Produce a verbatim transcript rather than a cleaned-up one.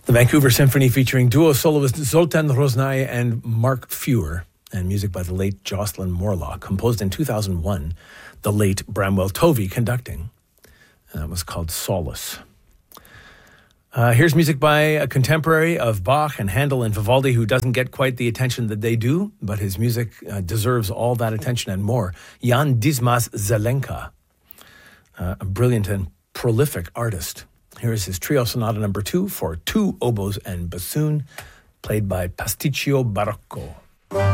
The Vancouver Symphony featuring duo soloist Zoltan Roznai and Mark Feuer, and music by the late Jocelyn Morlock, composed in two thousand one, the late Bramwell Tovey conducting. And that was called Solace. Uh, here's music by a contemporary of Bach and Handel and Vivaldi who doesn't get quite the attention that they do, but his music uh, deserves all that attention and more. Jan Dismas Zelenka, uh, a brilliant and prolific artist. Here is his trio sonata number two for two oboes and bassoon, played by Pasticcio Barocco.